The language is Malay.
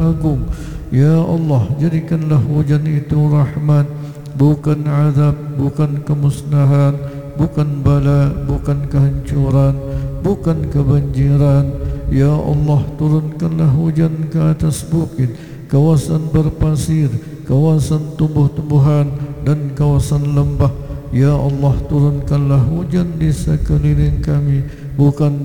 agung. Ya Allah, jadikanlah hujan itu rahmat, bukan azab, bukan kemusnahan, bukan bala, bukan kehancuran, bukan kebanjiran. Ya Allah, turunkanlah hujan ke atas bukit, kawasan berpasir, kawasan tumbuh-tumbuhan dan kawasan lembah. Ya Allah, turunkanlah hujan di sekeliling kami, bukan